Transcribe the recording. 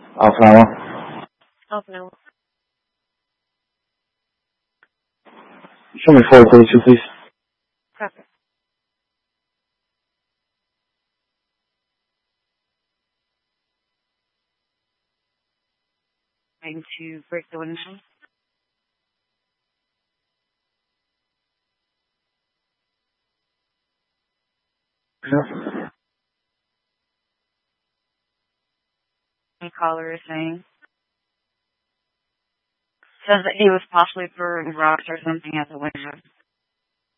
Half an hour. Half an hour. Show me 432, please. Perfect. Trying to break the window. Yeah. The caller is saying. Says that he was possibly throwing rocks or something at the window.